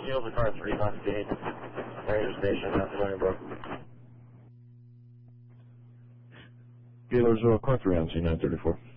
Shield to car 3 on stage. Ranger Station, that's Donnybrook. Gailersville, car 3 on C934.